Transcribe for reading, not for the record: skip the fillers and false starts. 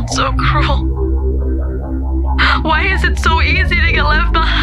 world so cruel? Why is it so easy to get left behind?